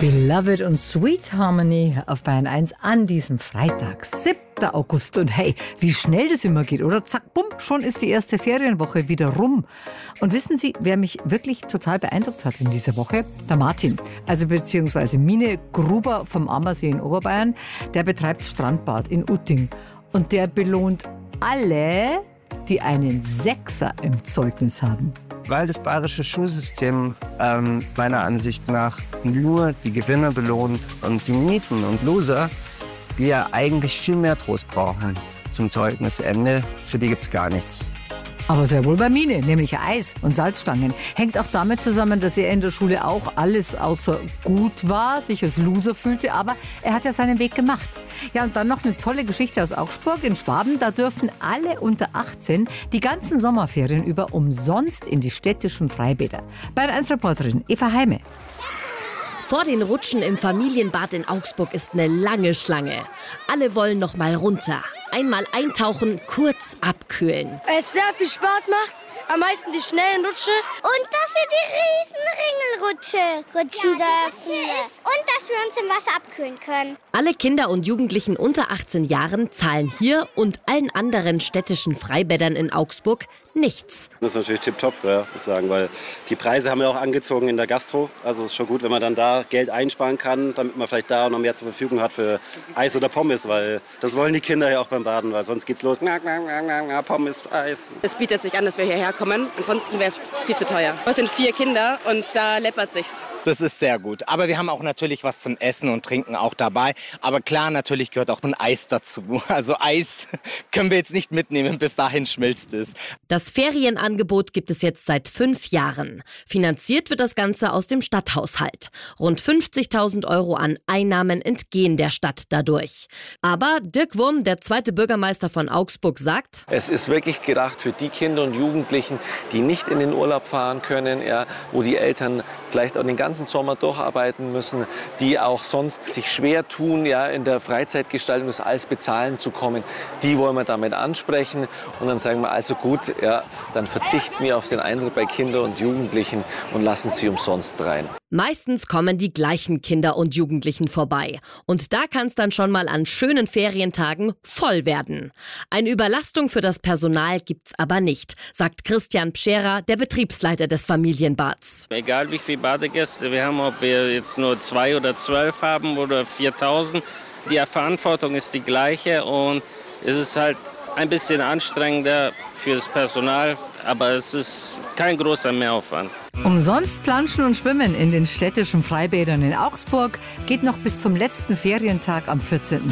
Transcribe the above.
Beloved und Sweet Harmony auf Bayern 1 an diesem Freitag, 7. August. Und hey, wie schnell das immer geht, oder? Zack, bumm, schon ist die erste Ferienwoche wieder rum. Und wissen Sie, wer mich wirklich total beeindruckt hat in dieser Woche? Der Martin, also beziehungsweise Mine Gruber vom Ammersee in Oberbayern. Der betreibt Strandbad in Utting. Und der belohnt alle, die einen Sechser im Zeugnis haben. Weil das bayerische Schulsystem meiner Ansicht nach nur die Gewinner belohnt und die Nieten und Loser, die ja eigentlich viel mehr Trost brauchen zum Zeugnisende, für die gibt's gar nichts. Aber sehr wohl bei Mine, nämlich Eis und Salzstangen. Hängt auch damit zusammen, dass er in der Schule auch alles außer gut war, sich als Loser fühlte, aber er hat ja seinen Weg gemacht. Ja, und dann noch eine tolle Geschichte aus Augsburg in Schwaben. Da dürfen alle unter 18 die ganzen Sommerferien über umsonst in die städtischen Freibäder. Bayern 1 Reporterin Eva Heime. Vor den Rutschen im Familienbad in Augsburg ist eine lange Schlange. Alle wollen noch mal runter. Einmal eintauchen, kurz abkühlen. Es sehr viel Spaß macht. Am meisten die schnellen Rutsche. Und dass wir die Riesenringelrutsche rutschen dürfen. Und dass wir uns im Wasser abkühlen können. Alle Kinder und Jugendlichen unter 18 Jahren zahlen hier und allen anderen städtischen Freibädern in Augsburg nichts. Das ist natürlich tipptopp, ja, muss ich sagen, weil die Preise haben ja auch angezogen in der Gastro. Also es ist schon gut, wenn man dann da Geld einsparen kann, damit man vielleicht da noch mehr zur Verfügung hat für Eis oder Pommes, weil das wollen die Kinder ja auch beim Baden, weil sonst geht's los. Pommes, Eis. Es bietet sich an, dass wir hierher kommen, ansonsten wäre es viel zu teuer. Es sind 4 Kinder und da läppert sich's. Das ist sehr gut, aber wir haben auch natürlich was zum Essen und Trinken auch dabei. Aber klar, natürlich gehört auch ein Eis dazu. Also Eis können wir jetzt nicht mitnehmen, bis dahin schmilzt es. Das Ferienangebot gibt es jetzt seit 5 Jahren. Finanziert wird das Ganze aus dem Stadthaushalt. Rund 50.000 € an Einnahmen entgehen der Stadt dadurch. Aber Dirk Wurm, der zweite Bürgermeister von Augsburg, sagt: Es ist wirklich gedacht für die Kinder und Jugendlichen, die nicht in den Urlaub fahren können, ja, wo die Eltern vielleicht auch den ganzen Sommer durcharbeiten müssen, die auch sonst sich schwer tun, ja, in der Freizeitgestaltung das alles bezahlen zu kommen. Die wollen wir damit ansprechen und dann sagen wir, also gut, ja, dann verzichten wir auf den Eintritt bei Kindern und Jugendlichen und lassen sie umsonst rein. Meistens kommen die gleichen Kinder und Jugendlichen vorbei. Und da kann es dann schon mal an schönen Ferientagen voll werden. Eine Überlastung für das Personal gibt's aber nicht, sagt Christian Pscherer, der Betriebsleiter des Familienbads. Egal wie viele Badegäste wir haben, ob wir jetzt nur 2 oder 12 haben oder 4.000, die Verantwortung ist die gleiche und es ist halt ein bisschen anstrengender für das Personal, aber es ist kein großer Mehraufwand. Umsonst planschen und schwimmen in den städtischen Freibädern in Augsburg geht noch bis zum letzten Ferientag am 14.